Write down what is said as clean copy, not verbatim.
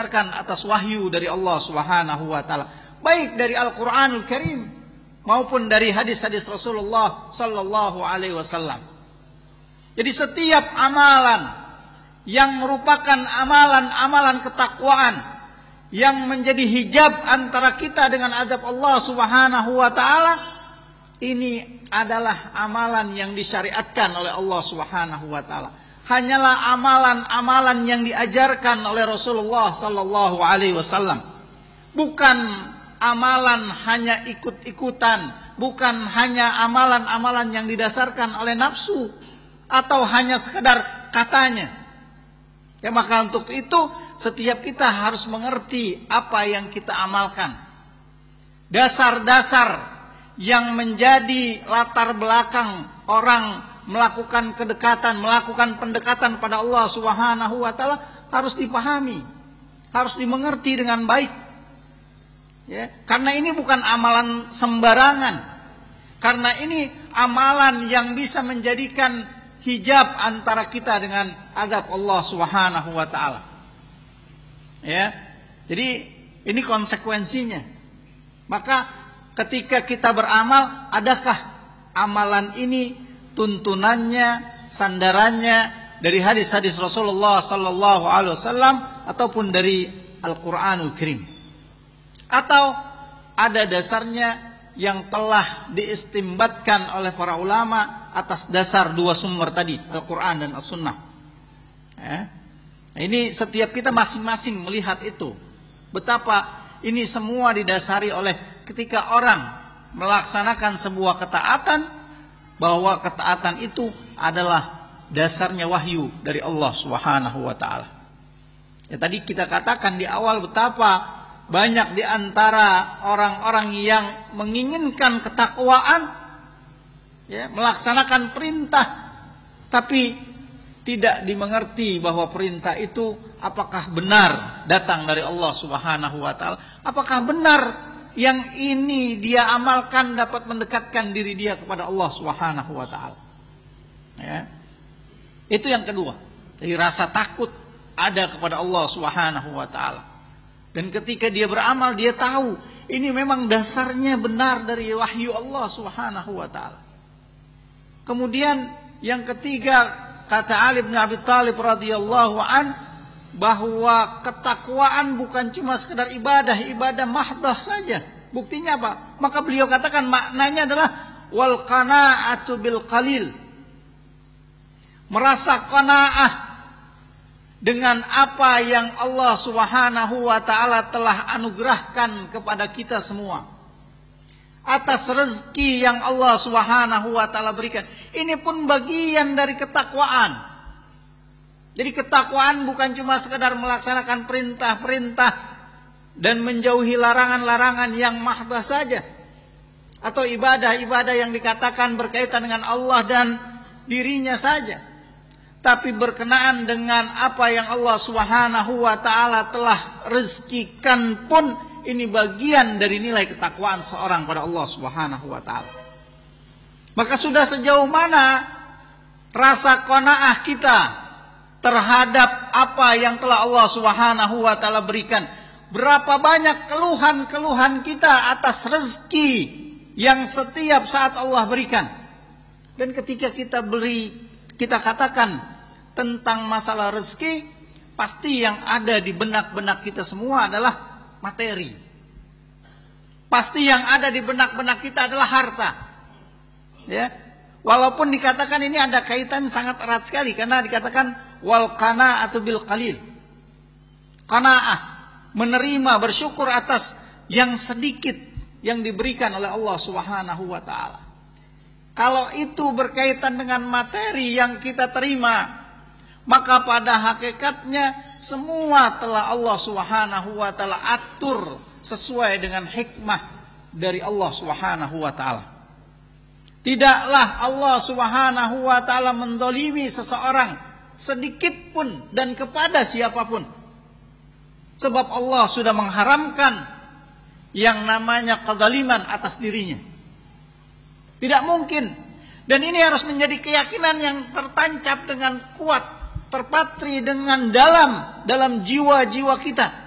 didasarkan atas wahyu dari Allah Subhanahu wa taala, baik dari Al-Qur'anul Karim maupun dari hadis-hadis Rasulullah sallallahu alaihi wasallam. Jadi setiap amalan yang merupakan amalan-amalan ketakwaan yang menjadi hijab antara kita dengan azab Allah Subhanahu wa taala, ini adalah amalan yang disyariatkan oleh Allah Subhanahu wa taala. Hanyalah amalan-amalan yang diajarkan oleh Rasulullah sallallahu alaihi wasallam. Bukan amalan hanya ikut-ikutan, bukan hanya amalan-amalan yang didasarkan oleh nafsu atau hanya sekedar katanya. Ya, maka untuk itu setiap kita harus mengerti apa yang kita amalkan. Dasar-dasar yang menjadi latar belakang orang melakukan pendekatan pada Allah Subhanahu wa taala harus dipahami, harus dimengerti dengan baik. Ya, karena ini bukan amalan sembarangan. Karena ini amalan yang bisa menjadikan hijab antara kita dengan azab Allah Subhanahu wa taala. Ya. Jadi ini konsekuensinya. Maka ketika kita beramal, adakah amalan ini tuntunannya, sandarannya dari hadis-hadis Rasulullah sallallahu alaihi wasallam ataupun dari Al-Qur'anul Karim? Atau ada dasarnya yang telah diistimbatkan oleh para ulama atas dasar dua sumber tadi, Al-Quran dan As-Sunnah. Ya. Ini setiap kita masing-masing melihat itu. Betapa ini semua didasari oleh ketika orang melaksanakan sebuah ketaatan, bahwa ketaatan itu adalah dasarnya wahyu dari Allah Subhanahu wa taala. Ya, tadi kita katakan di awal betapa banyak di antara orang-orang yang menginginkan ketakwaan, ya, melaksanakan perintah, tapi tidak dimengerti bahwa perintah itu apakah benar datang dari Allah Subhanahu wa taala, apakah benar yang ini dia amalkan dapat mendekatkan diri dia kepada Allah Subhanahu wa taala. Ya. Itu yang kedua. Jadi rasa takut ada kepada Allah Subhanahu wa taala. Dan ketika dia beramal, dia tahu ini memang dasarnya benar dari wahyu Allah Subhanahu wa taala. Kemudian yang ketiga, kata Ali bin Abi Thalib radhiyallahu an, bahwa ketakwaan bukan cuma sekedar ibadah mahdah saja. Buktinya apa? Maka beliau katakan maknanya adalah wal qanaa'atu bil qalil. Merasa qanaah dengan apa yang Allah Subhanahu wa taala telah anugerahkan kepada kita semua. Atas rezeki yang Allah Subhanahu wa taala berikan. Ini pun bagian dari ketakwaan. Jadi ketakwaan bukan cuma sekedar melaksanakan perintah-perintah dan menjauhi larangan-larangan yang mahdah saja, atau ibadah-ibadah yang dikatakan berkaitan dengan Allah dan dirinya saja, tapi berkenaan dengan apa yang Allah Subhanahu wa taala telah rezekikan pun ini bagian dari nilai ketakwaan seorang pada Allah Subhanahu wa taala. Maka sudah sejauh mana rasa qanaah kita terhadap apa yang telah Allah Subhanahu wa taala berikan? Berapa banyak keluhan-keluhan kita atas rezeki yang setiap saat Allah berikan? Dan ketika kita katakan tentang masalah rezeki, pasti yang ada di benak-benak kita semua adalah materi. Pasti yang ada di benak-benak kita adalah harta. Ya. Walaupun dikatakan ini ada kaitan sangat erat sekali, karena dikatakan wal qanaa'atu bil qalil. Qanaah, menerima, bersyukur atas yang sedikit yang diberikan oleh Allah Subhanahu wa taala. Kalau itu berkaitan dengan materi yang kita terima, maka pada hakikatnya semua telah Allah Subhanahu wa taala atur sesuai dengan hikmah dari Allah Subhanahu wa taala. Tidaklah Allah Subhanahu wa taala mendolimi seseorang sedikit pun dan kepada siapapun. Sebab Allah sudah mengharamkan yang namanya kezaliman atas dirinya. Tidak mungkin. Dan ini harus menjadi keyakinan yang tertancap dengan kuat, terpatri dengan dalam jiwa-jiwa kita.